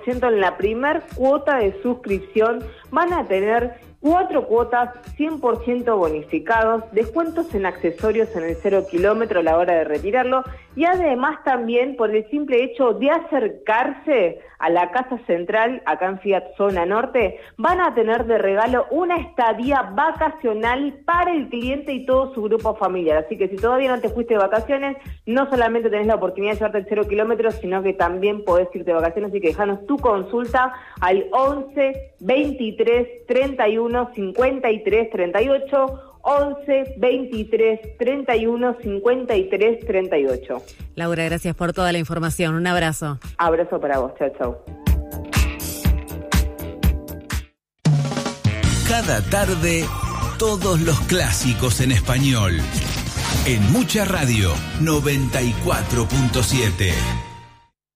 10% en la primer cuota de suscripción, van a tener 4 cuotas 100% bonificados, descuentos en accesorios en el 0 kilómetro a la hora de retirarlo, y además también por el simple hecho de acercarse a la Casa Central, acá en Fiat Zona Norte, van a tener de regalo una estadía vacacional para el cliente y todo su grupo familiar. Así que si todavía no te fuiste de vacaciones, no solamente tenés la oportunidad de llevarte el 0 kilómetros, sino que también podés irte de vacaciones. Así que dejanos tu consulta al 11 23 31 53 38, 11 23 31 53 38. Laura, gracias por toda la información. Un abrazo. Abrazo para vos. Chao, chao. Cada tarde, todos los clásicos en español. En Mucha Radio 94.7.